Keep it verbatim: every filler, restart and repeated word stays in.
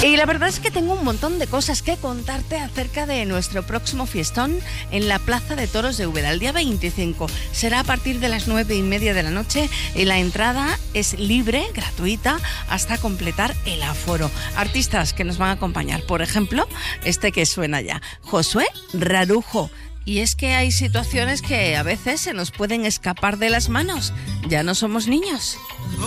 Y la verdad es que tengo un montón de cosas que contarte acerca de nuestro próximo fiestón en la Plaza de Toros de Úbeda, el día veinticinco. Será a partir de las nueve y media de la noche y la entrada es libre, gratuita, hasta completar el aforo. Artistas que nos van a acompañar, por ejemplo, este que suena ya, Josué Rarujo. Y es que hay situaciones que a veces se nos pueden escapar de las manos. Ya no somos niños.